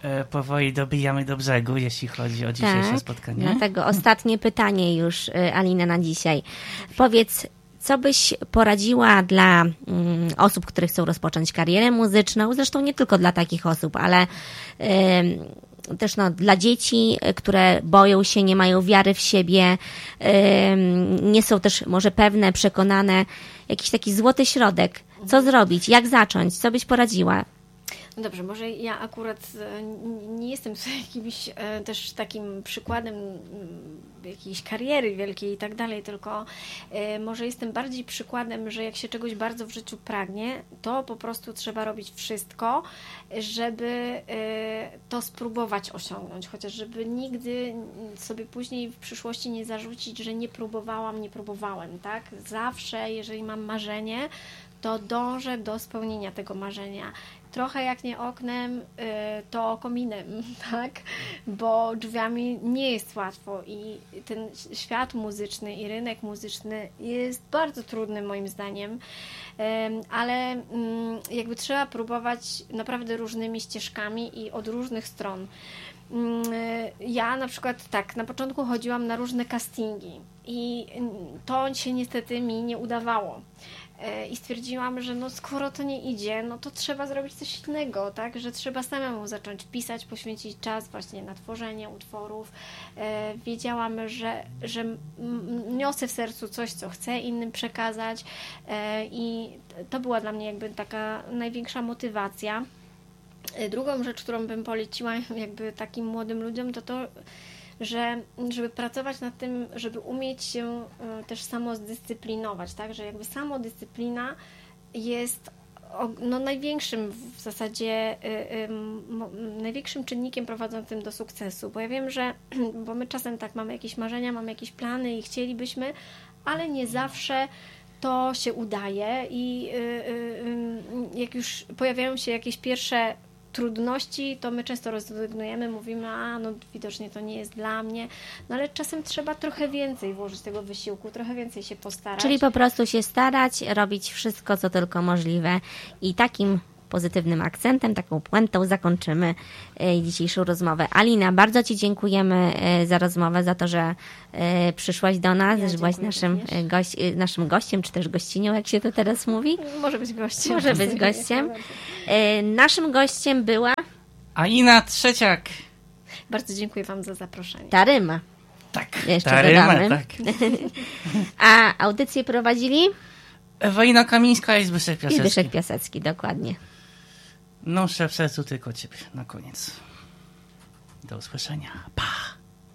powoli dobijamy do brzegu, jeśli chodzi o dzisiejsze spotkanie. Dlatego ostatnie pytanie już, Alina, na dzisiaj. Powiedz, co byś poradziła dla osób, które chcą rozpocząć karierę muzyczną, zresztą nie tylko dla takich osób, ale też dla dzieci, które boją się, nie mają wiary w siebie, nie są też może pewne, przekonane, jakiś taki złoty środek. Co zrobić? Jak zacząć? Co byś poradziła? No dobrze, może ja akurat nie jestem jakimś też takim przykładem jakiejś kariery wielkiej i tak dalej, tylko może jestem bardziej przykładem, że jak się czegoś bardzo w życiu pragnie, to po prostu trzeba robić wszystko, żeby to spróbować osiągnąć, chociaż żeby nigdy sobie później w przyszłości nie zarzucić, że nie próbowałem, tak? Zawsze, jeżeli mam marzenie, to dążę do spełnienia tego marzenia. Trochę jak nie oknem, to kominem, tak? Bo drzwiami nie jest łatwo i ten świat muzyczny i rynek muzyczny jest bardzo trudny moim zdaniem, ale jakby trzeba próbować naprawdę różnymi ścieżkami i od różnych stron. Ja na przykład tak, na początku chodziłam na różne castingi i to się niestety mi nie udawało. I stwierdziłam, że skoro to nie idzie, to trzeba zrobić coś innego, tak? Że trzeba samemu zacząć pisać, poświęcić czas właśnie na tworzenie utworów. Wiedziałam, że niosę w sercu coś, co chcę innym przekazać i to była dla mnie jakby taka największa motywacja. Drugą rzecz, którą bym poleciła jakby takim młodym ludziom, to żeby pracować nad tym, żeby umieć się też samozdyscyplinować, tak, że jakby samodyscyplina jest największym w zasadzie największym czynnikiem prowadzącym do sukcesu, bo ja wiem, bo my czasem tak mamy jakieś marzenia, mamy jakieś plany i chcielibyśmy, ale nie zawsze to się udaje i jak już pojawiają się jakieś pierwsze trudności, to my często rezygnujemy, mówimy, widocznie to nie jest dla mnie, ale czasem trzeba trochę więcej włożyć tego wysiłku, trochę więcej się postarać. Czyli po prostu się starać, robić wszystko, co tylko możliwe i takim pozytywnym akcentem, taką puentą zakończymy dzisiejszą rozmowę. Alina, bardzo Ci dziękujemy za rozmowę, za to, że przyszłaś do nas, że byłaś naszym gościem, czy też gościnią, jak się to teraz mówi? Może być gościem. Może być gościem. Naszym gościem była Alina Trzeciak. Bardzo dziękuję Wam za zaproszenie. Taryma. Tak, jeszcze Taryma, dodamy. tak. A audycję prowadzili? Ewelina Kamińska i Zbyszek Piasecki. I Zbyszek Piasecki, dokładnie. Noszę w sercu tylko Ciebie na koniec. Do usłyszenia. Pa!